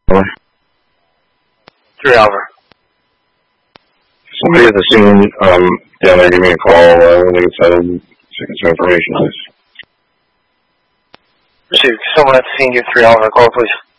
Over. 3 Alpha. Somebody at the scene down there, give me a call when they get settled. Seeking some information, please. Received. Someone at the scene, give 3 Alpha a call, please.